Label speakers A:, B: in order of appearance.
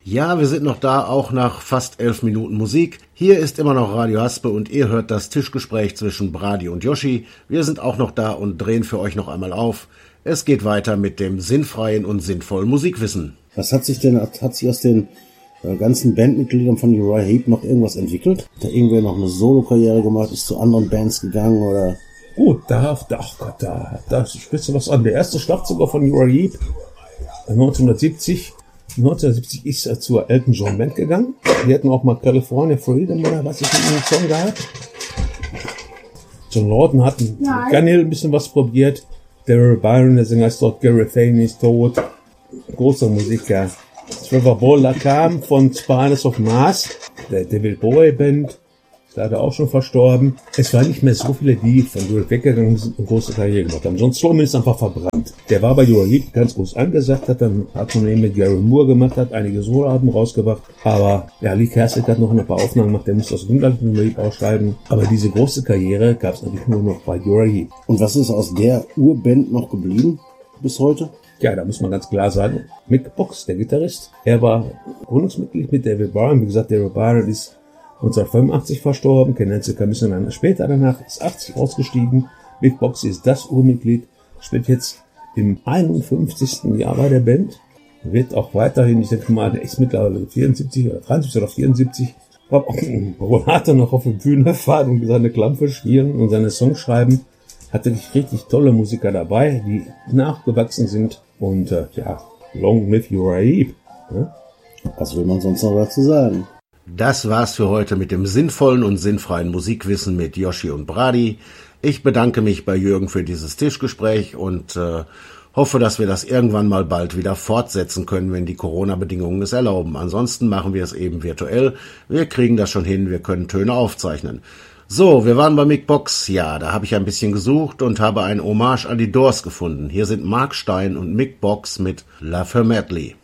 A: Ja, wir sind noch da, auch nach fast 11 Minuten Musik. Hier ist immer noch Radio Haspe und ihr hört das Tischgespräch zwischen Brady und Yoshi. Wir sind auch noch da und drehen für euch noch einmal auf. Es geht weiter mit dem sinnfreien und sinnvollen Musikwissen.
B: Was hat sich aus den ganzen Bandmitgliedern von Uriah Heep noch irgendwas entwickelt? Hat da irgendwer noch eine Solo-Karriere gemacht, ist zu anderen Bands gegangen oder?
C: Gut, da sprichst du was an. Der erste Schlagzeuger von Uriah Heep 1970 ist er zur Elton John Band gegangen. Die hatten auch mal California Freedom oder was ich mit dem Song gehabt. John Lawton hat mit Gunhill ein bisschen was probiert. Daryl Byron, der Sänger, ist dort. Gary Fane ist tot. Großer Musiker. Trevor Bowler kam von Spiders of Mars, der David Bowie Band. Ist leider auch schon verstorben. Es waren nicht mehr so viele, die von Uriah weggegangen sind und große Karriere gemacht haben. John Sloman ist einfach verbrannt. Der war bei Uriah Heep ganz groß angesagt, hat dann mit Gary Moore gemacht, hat einige Soloalben rausgebracht. Aber ja, Lee Kasich hat noch ein paar Aufnahmen gemacht, der musste aus Grundlage von Uriah Heep ausschreiben. Aber diese große Karriere gab es natürlich nur noch bei Uriah Heep.
B: Und was ist aus der Urband noch geblieben bis heute?
C: Ja, da muss man ganz klar sagen, Mick Box, der Gitarrist, er war Gründungsmitglied mit David Byron. Wie gesagt, David Byron ist 1985 verstorben, Ken Hansen kam ein bisschen später danach, ist 80 ausgestiegen. Mick Box ist das Urmitglied, spielt jetzt im 51. Jahr bei der Band, wird auch weiterhin, ich denke mal, der ist mittlerweile 74 oder 73 oder 74, hat er noch auf der Bühne fahren und seine Klampfe spielen und seine Songs schreiben. Hatte richtig tolle Musiker dabei, die nachgewachsen sind und long live Uriah Heep. Ja?
B: Was will man sonst noch dazu sagen?
A: Das war's für heute mit dem sinnvollen und sinnfreien Musikwissen mit Yoshi und Brady. Ich bedanke mich bei Jürgen für dieses Tischgespräch und hoffe, dass wir das irgendwann mal bald wieder fortsetzen können, wenn die Corona-Bedingungen es erlauben. Ansonsten machen wir es eben virtuell. Wir kriegen das schon hin, wir können Töne aufzeichnen. So, wir waren bei Mick Box. Ja, da habe ich ein bisschen gesucht und habe ein Hommage an die Doors gefunden. Hier sind Mark Stein und Mick Box mit Love Her Madly.